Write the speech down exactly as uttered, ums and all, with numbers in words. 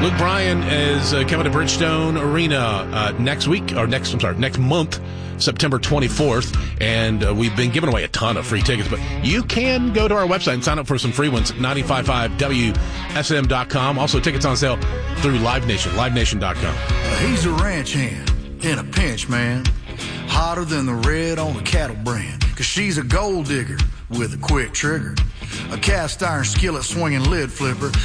Luke Bryan is uh, coming to Bridgestone Arena uh, next week, or next, I'm sorry, next month, September twenty-fourth, and uh, we've been giving away a ton of free tickets, but you can go to our website and sign up for some free ones, nine five five W S M dot com. Also, tickets on sale through Live Nation, live nation dot com. He's a ranch hand in a pinch, man. Hotter than the red on a cattle brand. Cause she's a gold digger with a quick trigger. A cast iron skillet swinging lid flipper.